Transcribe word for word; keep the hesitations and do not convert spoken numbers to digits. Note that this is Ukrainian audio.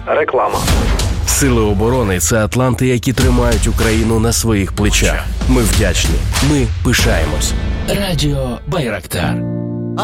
Реклама. Сили оборони – це атланти, які тримають Україну на своїх плечах. Ми вдячні. Ми пишаємось. Радіо Байрактар.